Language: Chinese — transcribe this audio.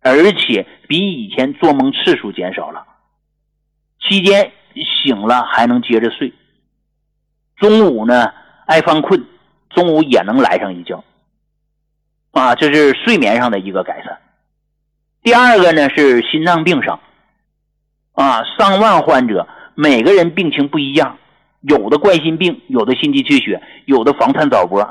而且比以前做梦次数减少了。期间醒了还能接着睡，中午呢爱犯困，中午也能来上一觉这是睡眠上的一个改善。第二个呢是心脏病上上万患者，每个人病情不一样，有的冠心病，有的心肌缺血，有的房颤早搏，